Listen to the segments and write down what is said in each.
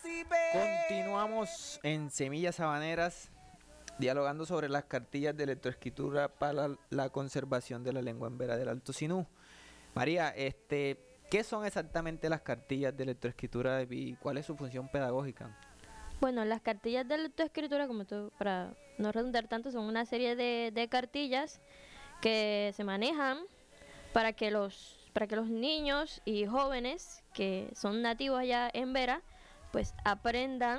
Continuamos en Semillas Habaneras, dialogando sobre las cartillas de electroescritura para la conservación de la lengua embera del Alto Sinú. María, ¿qué son exactamente las cartillas de electroescritura y cuál es su función pedagógica? Bueno, las cartillas de lectoescritura, como tú, para no redundar tanto, son una serie de cartillas que se manejan para que los niños y jóvenes que son nativos allá en Vera, pues aprendan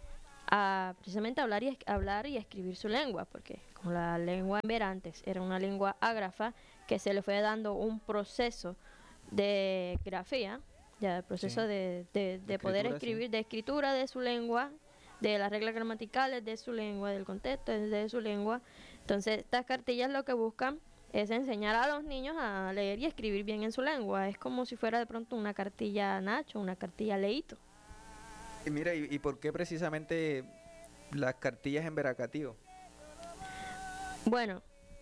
a precisamente hablar y escribir su lengua, porque como la lengua en Vera antes era una lengua ágrafa, que se le fue dando un proceso de grafía, ya el proceso Sí, de poder escritura, sí. escribir, de escritura de su lengua, de las reglas gramaticales de su lengua, del contexto de su lengua. Entonces, estas cartillas lo que buscan es enseñar a los niños a leer y escribir bien en su lengua. Es como si fuera de pronto una cartilla Nacho, una cartilla Leito. Y mira, ¿y por qué precisamente las cartillas en veracatío? Bueno,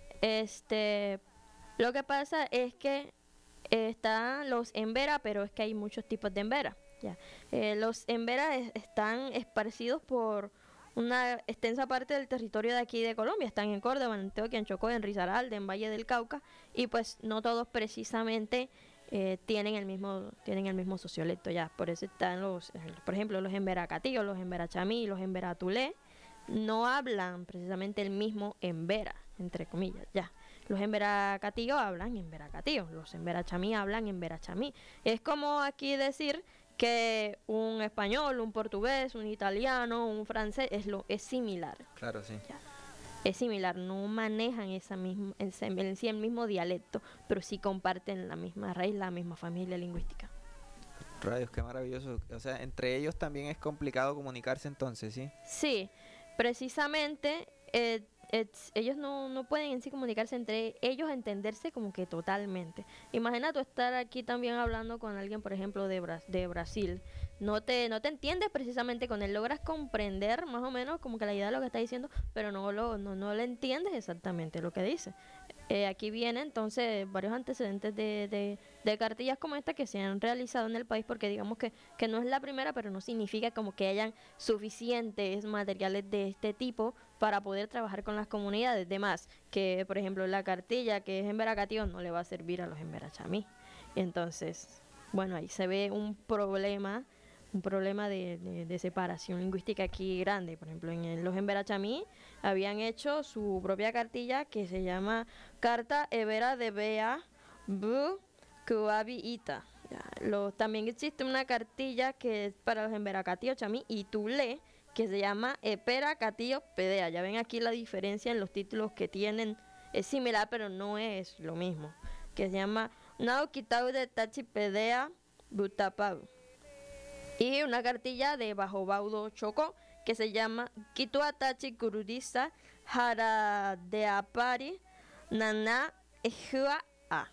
este, lo que pasa es que están los embera, pero es que hay muchos tipos de embera. Ya. Los embera están esparcidos por una extensa parte del territorio de aquí de Colombia. Están en Córdoba, en Antioquia, en Chocó, en Risaralda, en Valle del Cauca, y pues no todos precisamente tienen el mismo sociolecto ya. Por eso están por ejemplo, los emberacatíos, los emberachamí, los emberatulé, no hablan precisamente el mismo embera, entre comillas, ya. Los emberacatíos hablan emberacatío, los emberachamí hablan emberachamí. Es como aquí decir que un español, un portugués, un italiano, un francés es similar. Claro, sí. Ya. Es similar, no manejan en sí el mismo dialecto, pero sí comparten la misma raíz, la misma familia lingüística. Rayos, qué maravilloso. O sea, entre ellos también es complicado comunicarse entonces, ¿sí? Sí, precisamente ellos no pueden en sí comunicarse entre ellos, entenderse como que totalmente. Imagina tú estar aquí también hablando con alguien, por ejemplo, de Brasil. No te entiendes precisamente con él, logras comprender más o menos como que la idea de lo que está diciendo, pero no le entiendes exactamente lo que dice. Aquí vienen entonces varios antecedentes de cartillas como esta que se han realizado en el país, porque digamos que no es la primera, pero no significa como que hayan suficientes materiales de este tipo para poder trabajar con las comunidades. De más, que por ejemplo la cartilla que es en veracatío no le va a servir a los emberachamí. Entonces, bueno, ahí se ve un problema de separación lingüística aquí grande. Por ejemplo, los emberachamí habían hecho su propia cartilla que se llama Carta Evera de Bea Bu Kuabi Ita. También existe una cartilla que es para los emberacatíos chamí y tulé, que se llama Epera Catillo Pedea. Ya ven aquí la diferencia en los títulos que tienen. Es similar, pero no es lo mismo. Que se llama Nao Kitau de Tachi Pedea Butapau. Y una cartilla de Bajo Baudo Chocó que se llama Kituatachi Kurudisa Haradeapari Nana Ejua A.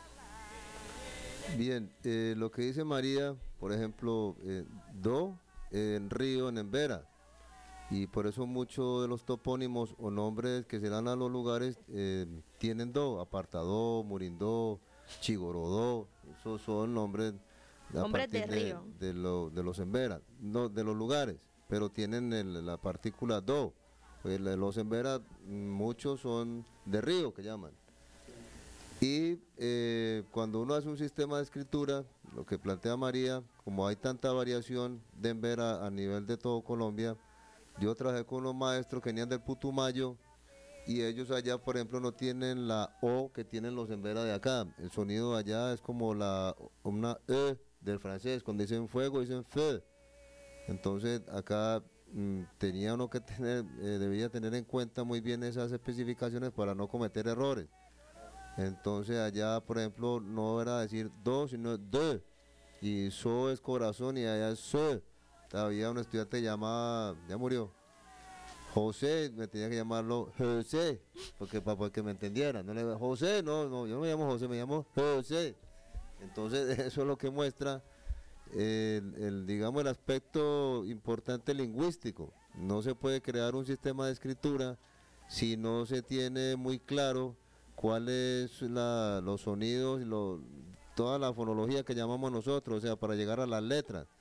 Bien, lo que dice María, por ejemplo, do en río en Embera, y por eso muchos de los topónimos o nombres que se dan a los lugares tienen do, Apartadó, Murindó, Chigorodó, esos son nombres a Hombres de partir río. de los Embera, no, de los lugares, pero tienen la partícula do. Los Embera, muchos son de río que llaman. Y cuando uno hace un sistema de escritura, lo que plantea María, como hay tanta variación de Embera a nivel de todo Colombia, yo trabajé con unos maestros que venían del Putumayo y ellos allá, por ejemplo, no tienen la O que tienen los Embera de acá. El sonido allá es como una E del francés. Cuando dicen fuego, dicen feu. Entonces acá tenía uno que debía tener en cuenta muy bien esas especificaciones para no cometer errores. Entonces allá, por ejemplo, no era decir do, sino de. Y so es corazón y allá es so. Había un estudiante llamado, ya murió, José, me tenía que llamarlo José, porque para que me entendiera. No le José, no, yo no me llamo José, me llamo José. Entonces eso es lo que muestra digamos, el aspecto importante lingüístico. No se puede crear un sistema de escritura si no se tiene muy claro cuáles los sonidos y toda la fonología que llamamos nosotros, o sea, para llegar a las letras.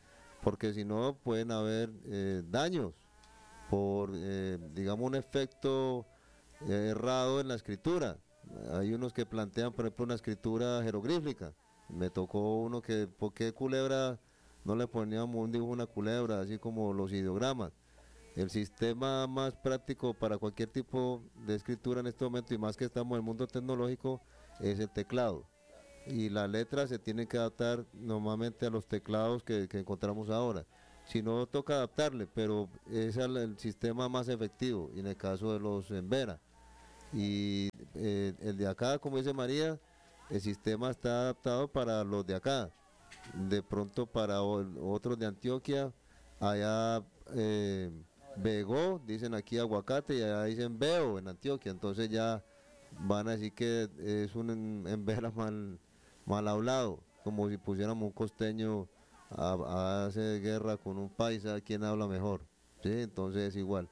porque si no pueden haber daños por, digamos, un efecto errado en la escritura. Hay unos que plantean, por ejemplo, una escritura jeroglífica. Me tocó uno que, ¿por qué culebra no le poníamos un dibujo, una culebra, así como los ideogramas? El sistema más práctico para cualquier tipo de escritura en este momento, y más que estamos en el mundo tecnológico, es el teclado. Y las letras se tienen que adaptar normalmente a los teclados que encontramos ahora. Si no, toca adaptarle, pero es el sistema más efectivo, y en el caso de los Embera. Y el de acá, como dice María, el sistema está adaptado para los de acá. De pronto para otros de Antioquia, allá Begó, dicen aquí aguacate, y allá dicen Veo en Antioquia. Entonces ya van a decir que es un Embera mal hablado, como si pusiéramos un costeño a hacer guerra con un paisa, ¿quién habla mejor? ¿Sí? Entonces es igual.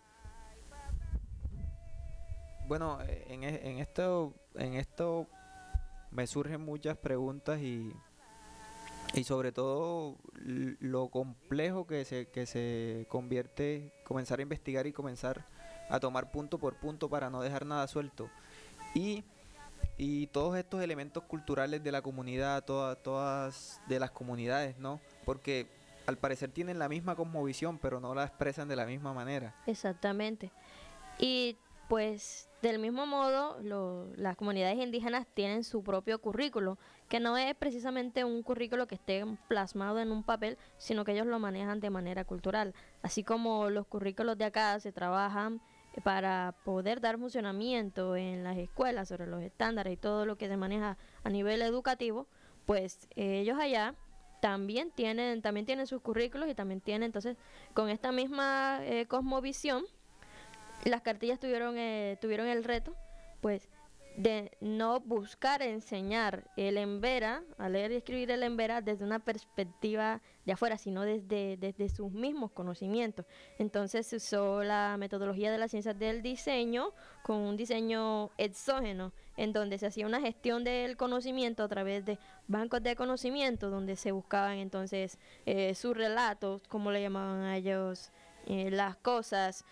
Bueno, en esto me surgen muchas preguntas y sobre todo lo complejo que se convierte comenzar a investigar y comenzar a tomar punto por punto para no dejar nada suelto. Y, y todos estos elementos culturales de la comunidad, todas de las comunidades, ¿no? Porque al parecer tienen la misma cosmovisión, pero no la expresan de la misma manera. Exactamente. Y pues del mismo modo, las comunidades indígenas tienen su propio currículo, que no es precisamente un currículo que esté plasmado en un papel, sino que ellos lo manejan de manera cultural. Así como los currículos de acá se trabajan para poder dar funcionamiento en las escuelas sobre los estándares y todo lo que se maneja a nivel educativo, pues ellos allá también tienen sus currículos y también tienen, entonces, con esta misma cosmovisión, las cartillas tuvieron el reto, pues, de no buscar enseñar el Embera, a leer y escribir el Embera desde una perspectiva de afuera, sino desde sus mismos conocimientos. Entonces se usó la metodología de las ciencias del diseño con un diseño exógeno, en donde se hacía una gestión del conocimiento a través de bancos de conocimiento, donde se buscaban entonces sus relatos, como le llamaban a ellos, las cosas,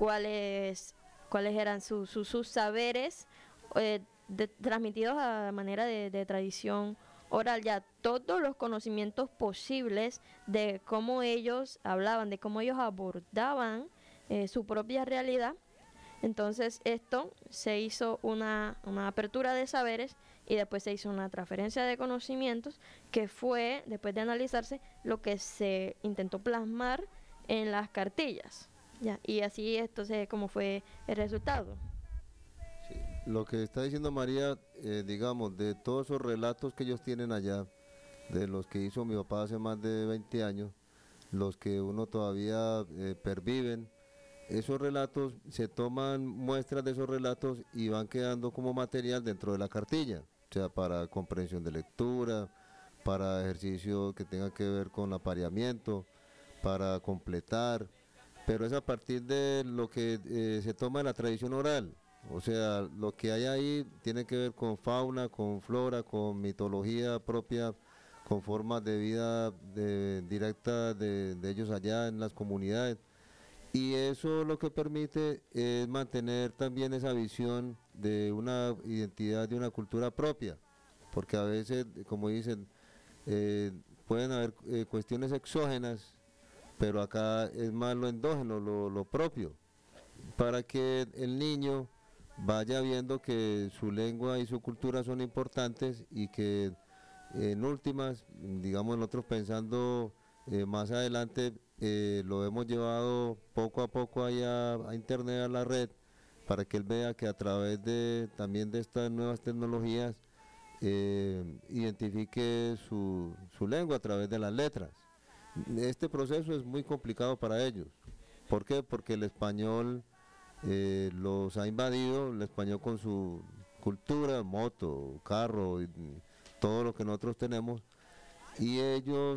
cuáles eran sus saberes transmitidos a manera de tradición oral, ya todos los conocimientos posibles de cómo ellos hablaban, de cómo ellos abordaban su propia realidad. Entonces esto se hizo una apertura de saberes y después se hizo una transferencia de conocimientos que fue, después de analizarse, lo que se intentó plasmar en las cartillas. Ya, y así entonces como fue el resultado. Sí, lo que está diciendo María, digamos, de todos esos relatos que ellos tienen allá, de los que hizo mi papá hace más de 20 años, los que uno todavía perviven, esos relatos, se toman muestras de esos relatos y van quedando como material dentro de la cartilla, o sea, para comprensión de lectura, para ejercicio que tenga que ver con apareamiento, para completar, pero es a partir de lo que se toma en la tradición oral. O sea, lo que hay ahí tiene que ver con fauna, con flora, con mitología propia, con formas de vida directa de ellos allá en las comunidades. Y eso lo que permite es mantener también esa visión de una identidad, de una cultura propia. Porque a veces, como dicen, eh, pueden haber cuestiones exógenas, pero acá es más lo endógeno, lo propio, para que el niño vaya viendo que su lengua y su cultura son importantes y que en últimas, digamos nosotros pensando más adelante, lo hemos llevado poco a poco allá a internet, a la red, para que él vea que a través de también de estas nuevas tecnologías identifique su lengua a través de las letras. Este proceso es muy complicado para ellos. ¿Por qué? Porque el español los ha invadido, el español con su cultura, moto, carro, y todo lo que nosotros tenemos, y ellos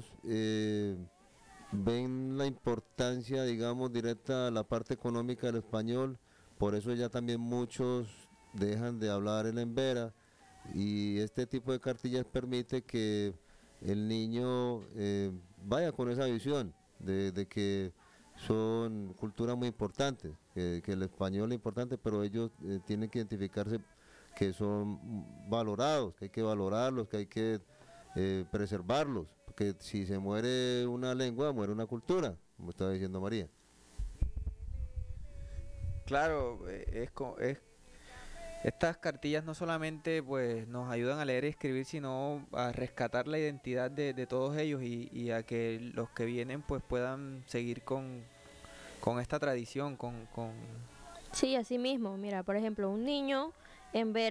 ven la importancia, digamos, directa a la parte económica del español, por eso ya también muchos dejan de hablar el embera, y este tipo de cartillas permite que el niño vaya con esa visión. de que son culturas muy importantes, que el español es importante, pero ellos tienen que identificarse que son valorados, que hay que valorarlos, que hay que preservarlos, porque si se muere una lengua, muere una cultura, como estaba diciendo María. Claro, estas cartillas no solamente pues nos ayudan a leer y escribir, sino a rescatar la identidad de todos ellos y a que los que vienen pues puedan seguir con esta tradición, con Sí, así mismo. Mira, por ejemplo, un niño en vez